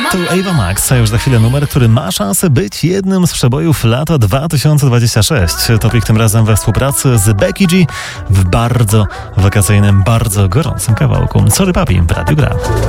Tu Ava Max, a już za chwilę numer, który ma szansę być jednym z przebojów lata 2026. Topik tym razem we współpracy z Becky G w bardzo wakacyjnym, bardzo gorącym kawałku. Sorry Papi, w Radiu Gra.